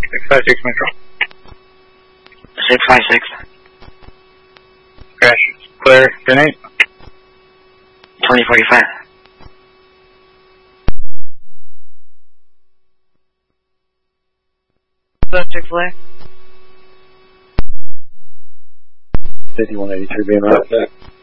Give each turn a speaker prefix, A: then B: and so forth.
A: 656 Metro.
B: 656.
A: Crash is clear. 10-8.
B: 2045.
C: Chick-fil-A. 5183 being right back.